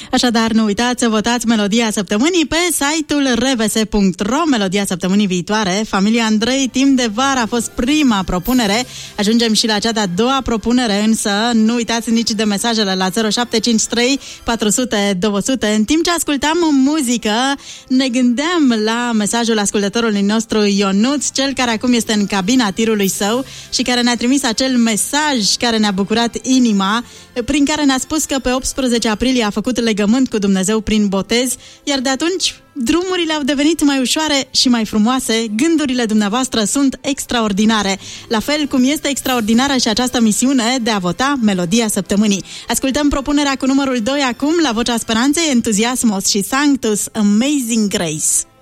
Așadar, nu uitați să votați Melodia Săptămânii pe site-ul rvs.ro. Melodia Săptămânii viitoare, Familia Andrei, timp de vară, a fost prima propunere. Ajungem și la cea de-a doua propunere, însă nu uitați nici de mesajele la 0753 400 200. În timp ce ascultam muzică, ne gândeam la mesajul ascultătorului nostru Ionuț, cel care acum este în cabina tirului său și care ne-a trimis acel mesaj care ne-a bucurat inima, prin care ne-a spus că pe 18 aprilie a făcut legământ cu Dumnezeu prin botez, iar de atunci drumurile au devenit mai ușoare și mai frumoase, gândurile dumneavoastră sunt extraordinare, la fel cum este extraordinară și această misiune de a vota Melodia Săptămânii. Ascultăm propunerea cu numărul 2 acum, la Vocea Speranței, Entuziasmos și Sanctus, Amazing Grace.